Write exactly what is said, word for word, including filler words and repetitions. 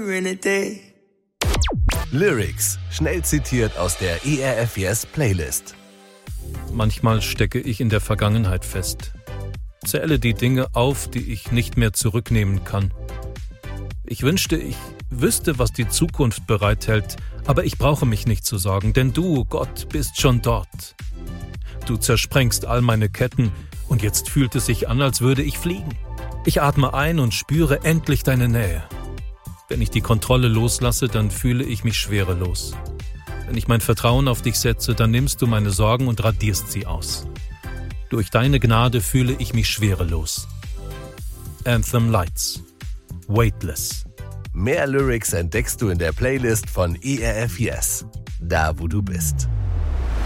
in a day. Lyrics, schnell zitiert aus der E R F Yes Playlist. Manchmal stecke ich in der Vergangenheit fest. Zähle die Dinge auf, die ich nicht mehr zurücknehmen kann. Ich wünschte, ich wüsste, was die Zukunft bereithält, aber ich brauche mich nicht zu sorgen, denn du, Gott, bist schon dort. Du zersprengst all meine Ketten und jetzt fühlt es sich an, als würde ich fliegen. Ich atme ein und spüre endlich deine Nähe. Wenn ich die Kontrolle loslasse, dann fühle ich mich schwerelos. Wenn ich mein Vertrauen auf dich setze, dann nimmst du meine Sorgen und radierst sie aus. Durch deine Gnade fühle ich mich schwerelos. Anthem Lights. Weightless. Mehr Lyrics entdeckst du in der Playlist von E R F Yes, da wo du bist.